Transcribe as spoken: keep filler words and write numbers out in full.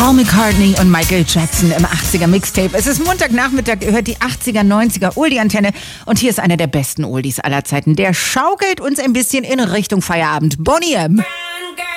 Paul McCartney und Michael Jackson im achtziger Mixtape. Es ist Montagnachmittag, ihr hört die achtziger, neunziger Oldie-Antenne und hier ist einer der besten Oldies aller Zeiten. Der schaukelt uns ein bisschen in Richtung Feierabend. Boney M.